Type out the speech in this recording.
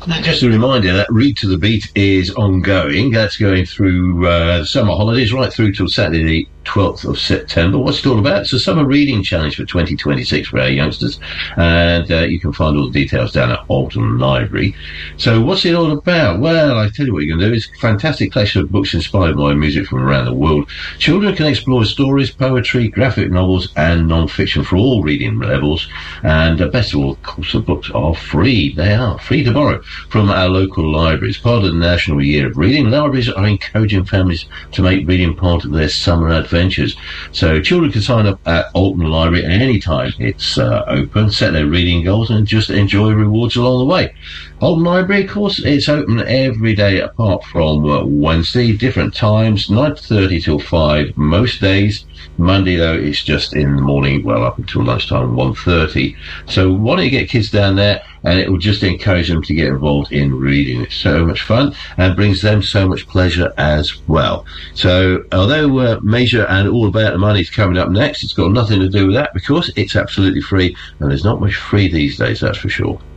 Just a reminder that Read to the Beat is ongoing. That's going through summer holidays right through till Saturday the 12th of September. What's it all about? It's a summer reading challenge for 2026 for our youngsters, and you can find all the details down at Alton Library. So what's it all about? Well, I tell you what you're going to do. It's a fantastic collection of books inspired by music from around the world. Children can explore stories, poetry, graphic novels, and non-fiction for all reading levels. And best of all, of course, the books are free. They are free to borrow from our local libraries. Part of the National Year of Reading, libraries are encouraging families to make reading part of their summer adventures. So children can sign up at Alton Library at any time. It's open, set their reading goals, and just enjoy rewards along the way. Alton Library, of course, it's open every day apart from Wednesday, different times, 9:30 till 5 most days. Monday, though, it's just in the morning, well, up until lunchtime, 1:30. So why don't you get kids down there, and it will just encourage them to get involved in reading. It's so much fun and brings them so much pleasure as well. So although Major and All About the Money is coming up next, it's got nothing to do with that because it's absolutely free, and there's not much free these days, that's for sure.